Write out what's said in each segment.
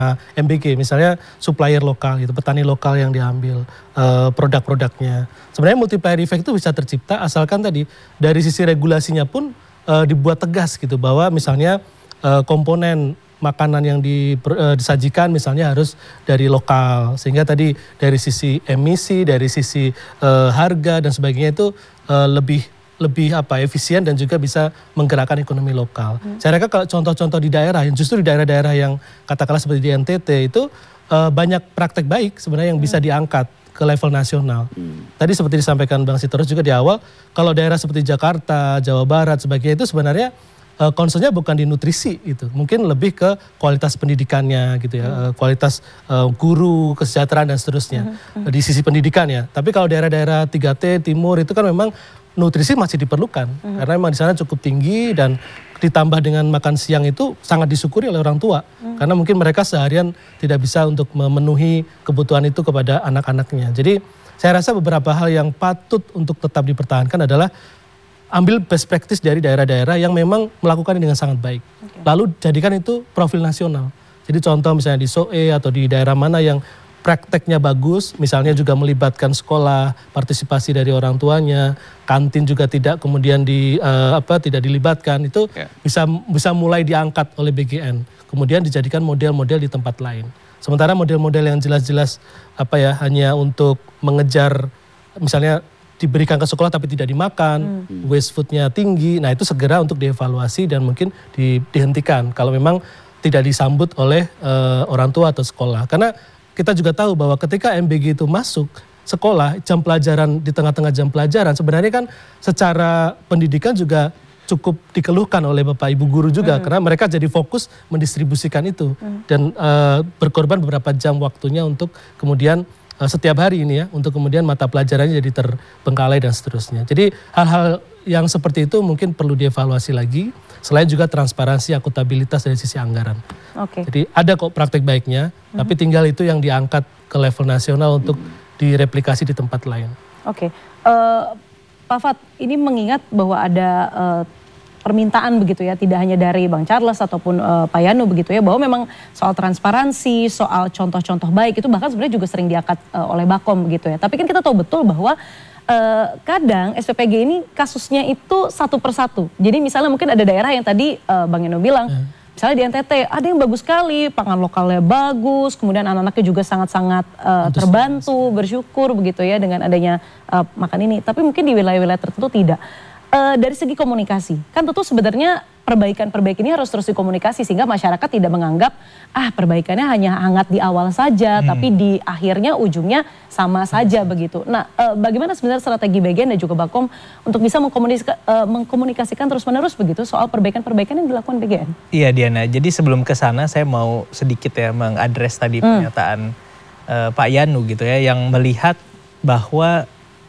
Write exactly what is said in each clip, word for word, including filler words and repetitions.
M B G, misalnya supplier lokal gitu, petani lokal yang diambil uh, produk-produknya. Sebenarnya multiplier effect itu bisa tercipta asalkan tadi dari sisi regulasinya pun uh, dibuat tegas gitu, bahwa misalnya uh, komponen makanan yang di, uh, disajikan misalnya harus dari lokal, sehingga tadi dari sisi emisi, dari sisi uh, harga dan sebagainya itu uh, lebih lebih apa efisien dan juga bisa menggerakkan ekonomi lokal. Hmm. Saya rasa kalau contoh-contoh di daerah, yang justru di daerah-daerah yang katakanlah seperti di N T T itu uh, banyak praktek baik sebenarnya yang hmm. bisa diangkat ke level nasional. Hmm. Tadi seperti disampaikan Bang Sitorus juga di awal, kalau daerah seperti Jakarta, Jawa Barat sebagainya itu sebenarnya uh, concernnya bukan di nutrisi itu, mungkin lebih ke kualitas pendidikannya gitu ya, hmm. uh, kualitas uh, guru, kesejahteraan dan seterusnya hmm. Hmm. di sisi pendidikan ya. Tapi kalau daerah-daerah tiga T Timur itu kan memang nutrisi masih diperlukan mm-hmm. karena memang di sana cukup tinggi dan ditambah dengan makan siang itu sangat disyukuri oleh orang tua mm. karena mungkin mereka seharian tidak bisa untuk memenuhi kebutuhan itu kepada anak-anaknya. Jadi saya rasa beberapa hal yang patut untuk tetap dipertahankan adalah ambil best practice dari daerah-daerah yang memang melakukan ini dengan sangat baik. Okay. Lalu jadikan itu profil nasional. Jadi contoh misalnya di S O E atau di daerah mana yang prakteknya bagus, misalnya juga melibatkan sekolah, partisipasi dari orang tuanya, kantin juga tidak kemudian di uh, apa tidak dilibatkan, itu yeah. bisa bisa mulai diangkat oleh B G N, kemudian dijadikan model-model di tempat lain. Sementara model-model yang jelas-jelas apa ya hanya untuk mengejar, misalnya diberikan ke sekolah tapi tidak dimakan, hmm. waste foodnya tinggi, nah itu segera untuk dievaluasi dan mungkin di, dihentikan kalau memang tidak disambut oleh uh, orang tua atau sekolah. Karena kita juga tahu bahwa ketika M B G itu masuk sekolah, jam pelajaran di tengah-tengah jam pelajaran, sebenarnya kan secara pendidikan juga cukup dikeluhkan oleh Bapak Ibu guru juga, hmm. karena mereka jadi fokus mendistribusikan itu hmm. dan uh, berkorban beberapa jam waktunya untuk kemudian uh, setiap hari ini ya, untuk kemudian mata pelajarannya jadi terbengkalai dan seterusnya. Jadi hal-hal yang seperti itu mungkin perlu dievaluasi lagi. Selain juga transparansi, akuntabilitas dari sisi anggaran. Oke. Jadi ada kok praktek baiknya, mm-hmm. tapi tinggal itu yang diangkat ke level nasional untuk mm-hmm. direplikasi di tempat lain. Oke, uh, Pak Fat, ini mengingat bahwa ada uh, permintaan begitu ya, tidak hanya dari Bang Charles ataupun uh, Pak Yanu begitu ya, bahwa memang soal transparansi, soal contoh-contoh baik itu bahkan sebenarnya juga sering diangkat uh, oleh Bakom begitu ya. Tapi kan kita tahu betul bahwa Uh, kadang S P P G ini kasusnya itu satu persatu. Jadi misalnya mungkin ada daerah yang tadi uh, Bang Yano bilang, hmm. misalnya di N T T ada yang bagus sekali, pangan lokalnya bagus, kemudian anak-anaknya juga sangat-sangat uh, terbantu, bersyukur begitu ya dengan adanya uh, makan ini. Tapi mungkin di wilayah-wilayah tertentu tidak. Uh, dari segi komunikasi, kan tentu sebenarnya perbaikan-perbaikan ini harus terus dikomunikasi sehingga masyarakat tidak menganggap ah perbaikannya hanya hangat di awal saja, hmm. tapi di akhirnya ujungnya sama saja begitu. Nah, uh, bagaimana sebenarnya strategi B G N dan juga Bakom untuk bisa mengkomunikasikan, uh, mengkomunikasikan terus-menerus begitu soal perbaikan-perbaikan yang dilakukan B G N? Iya Diana, jadi sebelum ke sana saya mau sedikit ya mengadres tadi hmm. pernyataan uh, Pak Yanu gitu ya, yang melihat bahwa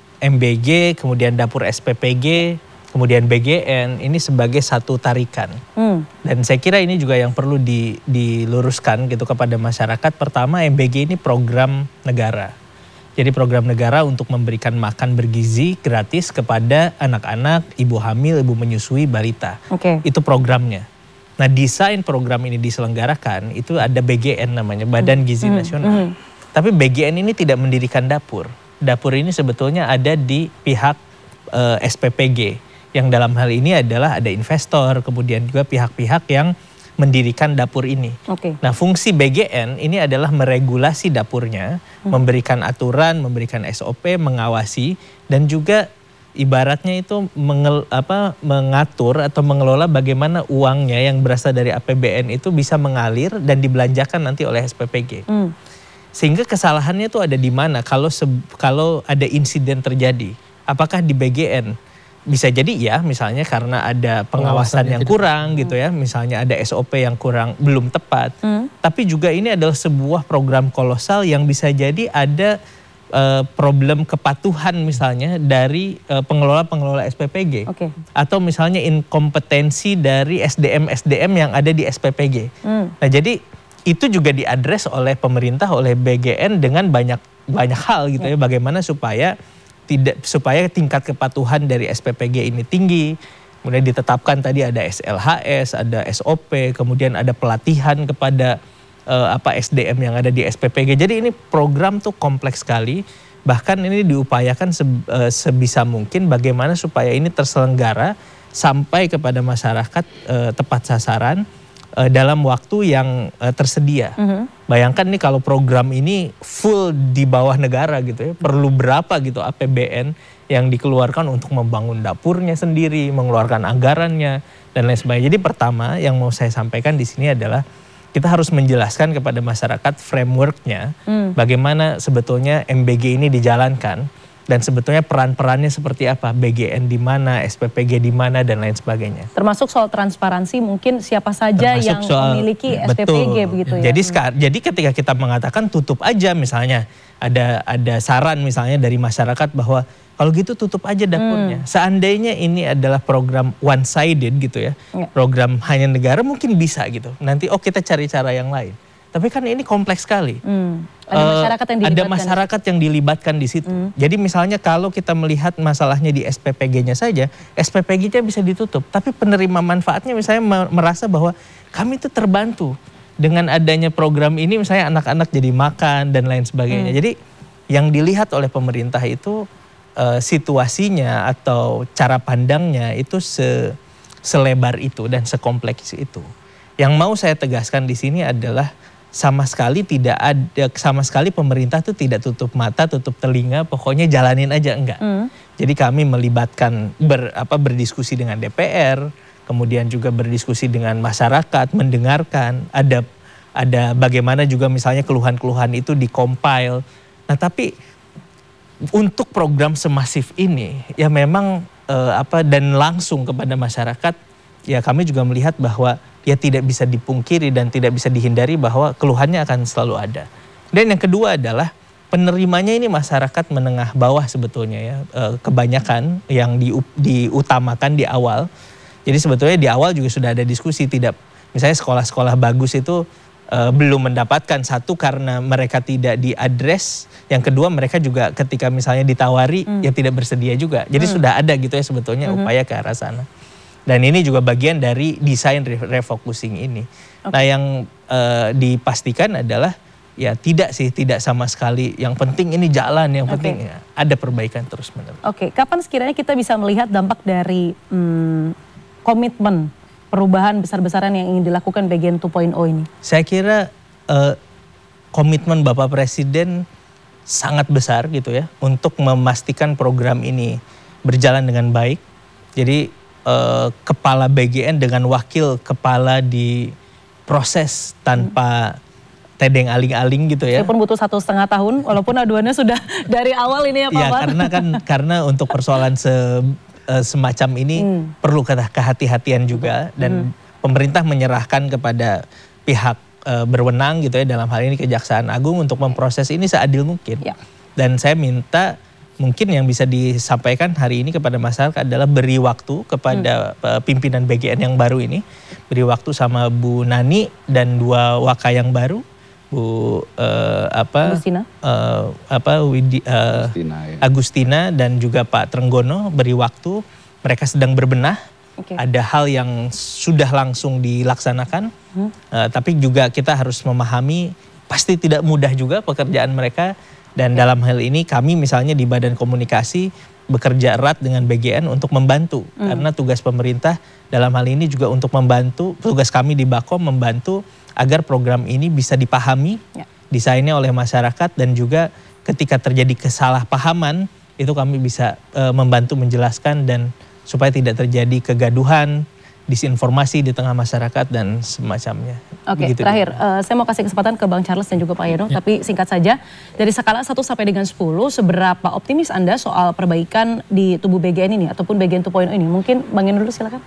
M B G kemudian dapur S P P G kemudian B G N ini sebagai satu tarikan. Hmm. Dan saya kira ini juga yang perlu di, diluruskan gitu kepada masyarakat. Pertama, M B G ini program negara. Jadi program negara untuk memberikan makan bergizi gratis kepada anak-anak, ibu hamil, ibu menyusui, balita. Okay. Itu programnya. Nah, desain program ini diselenggarakan itu ada B G N namanya, Badan Gizi hmm. Nasional. Hmm. Tapi B G N ini tidak mendirikan dapur. Dapur ini sebetulnya ada di pihak uh, S P P G. Yang dalam hal ini adalah ada investor, kemudian juga pihak-pihak yang mendirikan dapur ini. Okay. Nah, fungsi B G N ini adalah meregulasi dapurnya, hmm. memberikan aturan, memberikan S O P, mengawasi, dan juga ibaratnya itu mengel, apa, mengatur atau mengelola bagaimana uangnya yang berasal dari A P B N itu bisa mengalir dan dibelanjakan nanti oleh S P P G. Hmm. Sehingga kesalahannya itu ada di mana kalau kalau ada insiden terjadi. Apakah di B G N? Bisa jadi ya, misalnya karena ada pengawasan yang kurang gitu ya, misalnya ada S O P yang kurang, belum tepat. Hmm. Tapi juga ini adalah sebuah program kolosal yang bisa jadi ada uh, problem kepatuhan misalnya dari uh, pengelola-pengelola S P P G. Okay. Atau misalnya inkompetensi dari S D M-S D M yang ada di S P P G. Hmm. Nah, jadi itu juga diadres oleh pemerintah, oleh B G N dengan banyak banyak hal gitu ya, ya bagaimana supaya tidak supaya tingkat kepatuhan dari S P P G ini tinggi. Kemudian ditetapkan tadi ada S L H S, ada S O P, kemudian ada pelatihan kepada uh, apa S D M yang ada di S P P G. Jadi ini program tuh kompleks sekali. Bahkan ini diupayakan se, uh, sebisa mungkin bagaimana supaya ini terselenggara sampai kepada masyarakat uh, tepat sasaran uh, dalam waktu yang uh, tersedia. Mm-hmm. Bayangkan nih kalau program ini full di bawah negara gitu ya, perlu berapa gitu A P B N yang dikeluarkan untuk membangun dapurnya sendiri, mengeluarkan anggarannya dan lain sebagainya. Jadi pertama yang mau saya sampaikan di sini adalah kita harus menjelaskan kepada masyarakat frameworknya, hmm. bagaimana sebetulnya M B G ini dijalankan dan sebetulnya peran-perannya seperti apa, B G N di mana, S P P G di mana dan lain sebagainya. Termasuk soal transparansi mungkin siapa saja Termasuk yang soal, memiliki S P P G betul. begitu ya. Jadi hmm. jadi ketika kita mengatakan tutup aja misalnya, ada ada saran misalnya dari masyarakat bahwa kalau gitu tutup aja dapurnya. Hmm. Seandainya ini adalah program one sided gitu ya, ya, program hanya negara mungkin bisa gitu. Nanti oh kita cari cara yang lain. Tapi kan ini kompleks sekali. Hmm. Ada uh, masyarakat yang dilibatkan. Ada masyarakat yang dilibatkan di situ. Hmm. Jadi misalnya kalau kita melihat masalahnya di S P P G-nya saja, S P P G-nya bisa ditutup. Tapi penerima manfaatnya misalnya merasa bahwa kami itu terbantu dengan adanya program ini, misalnya anak-anak jadi makan dan lain sebagainya. Hmm. Jadi yang dilihat oleh pemerintah itu Uh, situasinya atau cara pandangnya itu se, selebar itu dan sekompleks itu. Yang mau saya tegaskan di sini adalah sama sekali tidak ada, sama sekali pemerintah itu tidak tutup mata, tutup telinga, pokoknya jalanin aja, enggak. Mm. Jadi kami melibatkan ber, apa, berdiskusi dengan D P R, kemudian juga berdiskusi dengan masyarakat, mendengarkan, ada ada bagaimana juga misalnya keluhan-keluhan itu dikompil. Nah tapi untuk program semasif ini ya memang eh, apa dan langsung kepada masyarakat, ya kami juga melihat bahwa ya tidak bisa dipungkiri dan tidak bisa dihindari bahwa keluhannya akan selalu ada. Dan yang kedua adalah penerimanya ini masyarakat menengah bawah sebetulnya ya, eh, kebanyakan yang di, diutamakan di awal. Jadi sebetulnya di awal juga sudah ada diskusi, tidak misalnya sekolah-sekolah bagus itu Uh, belum mendapatkan, satu karena mereka tidak diadres, yang kedua mereka juga ketika misalnya ditawari hmm. ya tidak bersedia juga. Jadi hmm. sudah ada gitu ya sebetulnya hmm. upaya ke arah sana. Dan ini juga bagian dari desain refocusing ini. Okay. Nah yang uh, dipastikan adalah ya tidak sih, tidak sama sekali. Yang penting ini jalan, yang penting okay. ya, ada perbaikan terus menerus. Oke, okay. Kapan sekiranya kita bisa melihat dampak dari hmm, komitmen perubahan besar-besaran yang ingin dilakukan B G N dua titik nol ini? Saya kira uh, komitmen Bapak Presiden sangat besar gitu ya untuk memastikan program ini berjalan dengan baik. Jadi uh, kepala B G N dengan wakil kepala diproses tanpa hmm. tedeng aling-aling gitu ya. Walaupun butuh satu setengah tahun, walaupun aduannya sudah dari awal ini ya Pak. Ya karena kan karena untuk persoalan se Uh, semacam ini hmm. perlu kehati-hatian juga dan hmm. pemerintah menyerahkan kepada pihak uh, berwenang gitu ya, dalam hal ini Kejaksaan Agung untuk memproses ini seadil mungkin. Ya. Dan saya minta mungkin yang bisa disampaikan hari ini kepada masyarakat adalah beri waktu kepada hmm. pimpinan B G N yang baru ini, beri waktu sama Bu Nani dan dua waka yang baru, Bu uh, apa Agustina, uh, apa Widi, uh, Agustina, ya. Agustina dan juga Pak Trenggono, beri waktu, mereka sedang berbenah. Okay. Ada hal yang sudah langsung dilaksanakan, hmm. uh, tapi juga kita harus memahami pasti tidak mudah juga pekerjaan mereka. Dan okay. dalam hal ini kami misalnya di Badan Komunikasi bekerja erat dengan B G N untuk membantu, hmm. karena tugas pemerintah dalam hal ini juga untuk membantu, tugas kami di Bakom membantu agar program ini bisa dipahami, ya. Desainnya oleh masyarakat, dan juga ketika terjadi kesalahpahaman itu kami bisa e, membantu menjelaskan dan supaya tidak terjadi kegaduhan, disinformasi di tengah masyarakat dan semacamnya. Oke, begitu terakhir uh, saya mau kasih kesempatan ke Bang Charles dan juga Pak Yano, ya. Tapi singkat saja dari skala satu sampai dengan sepuluh, seberapa optimis Anda soal perbaikan di tubuh B G N ini ataupun B G N dua titik nol ini? Mungkin Bang Yano dulu silakan.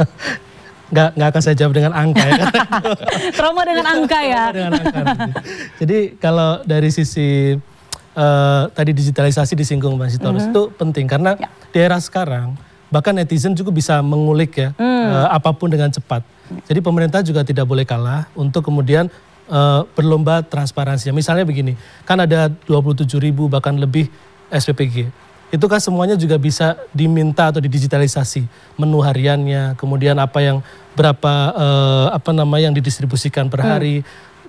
Nggak, nggak akan saya jawab dengan angka ya. Trauma dengan angka ya. dengan angka. Jadi kalau dari sisi uh, tadi digitalisasi disinggung Bang Sitorus, mm-hmm. itu penting karena ya. Di era sekarang bahkan netizen juga bisa mengulik ya mm. uh, apapun dengan cepat. Jadi pemerintah juga tidak boleh kalah untuk kemudian uh, berlomba transparansinya. Misalnya begini, kan ada dua puluh tujuh ribu bahkan lebih S P P G. Itu kan semuanya juga bisa diminta atau didigitalisasi, menu hariannya, kemudian apa yang berapa uh, apa nama yang didistribusikan per hari, hmm.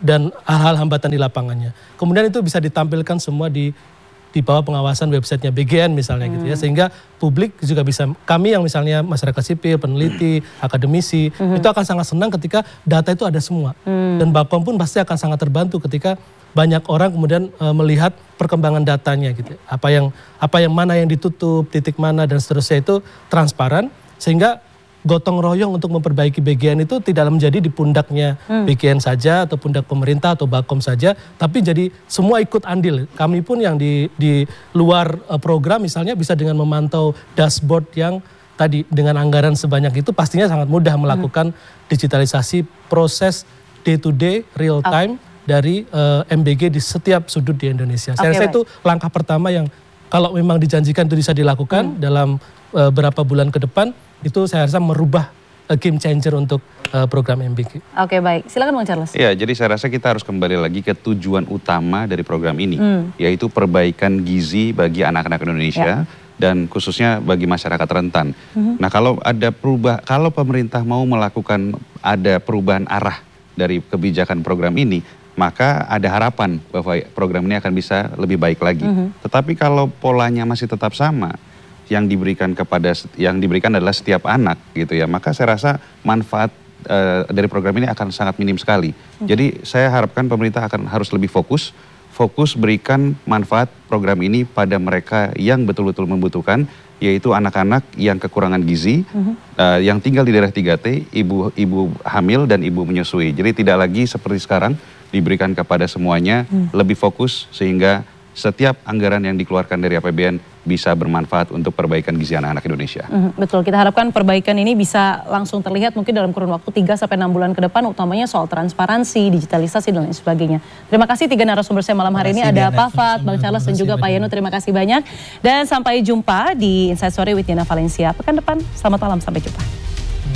dan hal-hal hambatan di lapangannya. Kemudian itu bisa ditampilkan semua di di bawah pengawasan websitenya B G N misalnya hmm. gitu ya, sehingga publik juga bisa, kami yang misalnya masyarakat sipil, peneliti, akademisi, hmm. itu akan sangat senang ketika data itu ada semua. Hmm. Dan Bapkom pun pasti akan sangat terbantu ketika banyak orang kemudian e, melihat perkembangan datanya gitu. Apa yang apa yang mana yang ditutup, titik mana dan seterusnya itu transparan, sehingga gotong royong untuk memperbaiki B G N itu tidak menjadi di pundaknya hmm. B G N saja atau pundak pemerintah atau Bapkom saja, tapi jadi semua ikut andil. Kami pun yang di di luar program misalnya bisa dengan memantau dashboard yang tadi dengan anggaran sebanyak itu pastinya sangat mudah melakukan hmm. digitalisasi proses day to day real time okay. dari uh, M B G di setiap sudut di Indonesia. Saya okay, rasa baik. Itu langkah pertama yang kalau memang dijanjikan itu bisa dilakukan hmm. dalam uh, beberapa bulan ke depan, itu saya rasa merubah uh, game changer untuk uh, program M B G. Oke baik, silakan Bang Charles. Ya, jadi saya rasa kita harus kembali lagi ke tujuan utama dari program ini, hmm. yaitu perbaikan gizi bagi anak-anak Indonesia. Ya. Dan khususnya bagi masyarakat rentan. Hmm. Nah kalau ada perubah, kalau pemerintah mau melakukan ada perubahan arah dari kebijakan program ini, maka ada harapan bahwa program ini akan bisa lebih baik lagi. Hmm. Tetapi kalau polanya masih tetap sama, yang diberikan kepada yang diberikan adalah setiap anak gitu ya, maka saya rasa manfaat uh, dari program ini akan sangat minim sekali. Hmm. Jadi saya harapkan pemerintah akan harus lebih fokus fokus berikan manfaat program ini pada mereka yang betul-betul membutuhkan, yaitu anak-anak yang kekurangan gizi, hmm. uh, yang tinggal di daerah tiga T, ibu ibu hamil dan ibu menyusui. Jadi tidak lagi seperti sekarang diberikan kepada semuanya, hmm. lebih fokus sehingga setiap anggaran yang dikeluarkan dari A P B N bisa bermanfaat untuk perbaikan gizi anak-anak Indonesia. Mm, betul, kita harapkan perbaikan ini bisa langsung terlihat mungkin dalam kurun waktu tiga sampai enam bulan ke depan, utamanya soal transparansi, digitalisasi dan lain sebagainya. Terima kasih tiga narasumber saya malam hari ini, ada Pak Fat, Bang Charles dan juga Pak Yanu, terima kasih banyak. Dan sampai jumpa di Inside Sore with Diana Valencia pekan depan. Selamat malam, sampai jumpa.